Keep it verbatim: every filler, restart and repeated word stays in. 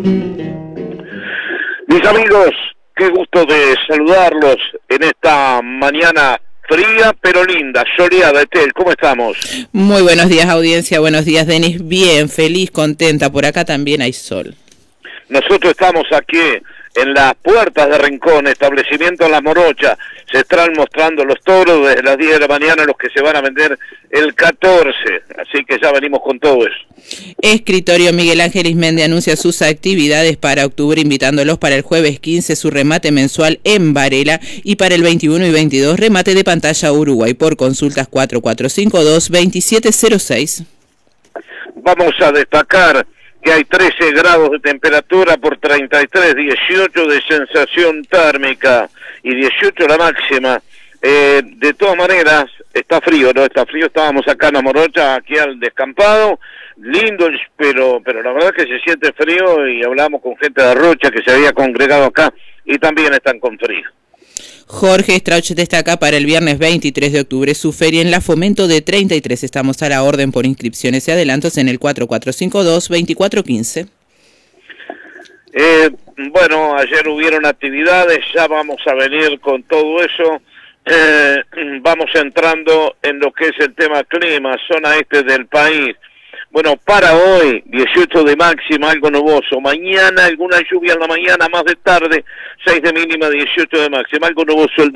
Mis amigos, qué gusto de saludarlos en esta mañana fría pero linda, soleada. Etel, ¿cómo estamos? Muy buenos días, audiencia, buenos días, Denis. Bien, feliz, contenta, por acá también hay sol. Nosotros estamos aquí en las puertas de Rincón, establecimiento en La Morocha. Se están mostrando los toros desde las diez de la mañana, los que se van a vender el catorce, así que ya venimos con todo eso. Escritorio Miguel Ángel Ismendi anuncia sus actividades para octubre, invitándolos para el jueves quince, su remate mensual en Varela, y para el veintiuno y veintidós, remate de pantalla Uruguay. Por consultas cuatro cuatro cinco dos, dos siete cero seis. Vamos a destacar que hay trece grados de temperatura por treinta y tres, dieciocho de sensación térmica y dieciocho la máxima. Eh, de todas maneras, está frío, ¿no? Está frío, estábamos acá en La Morocha, aquí al descampado, lindo, pero pero la verdad que se siente frío, y hablamos con gente de Rocha que se había congregado acá y también están con frío. Jorge Strauch destaca para el viernes veintitrés de octubre su feria en la Fomento de treinta y tres. Estamos a la orden por inscripciones y adelantos en el cuatro cuatro cinco dos, dos cuatro uno cinco. Eh, bueno, ayer hubieron actividades, ya vamos a venir con todo eso. Eh, vamos entrando en lo que es el tema clima, zona este del país. Bueno, para hoy, dieciocho de máxima, algo nuboso. Mañana alguna lluvia en la mañana, más de tarde, seis de mínima, dieciocho de máxima, algo nuboso el